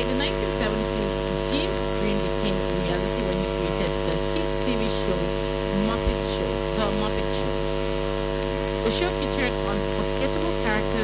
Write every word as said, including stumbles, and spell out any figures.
the nineteen seventies, James' dream became reality when he created the hit T V show Muppet Show, The Muppet Show. The show featured unforgettable characters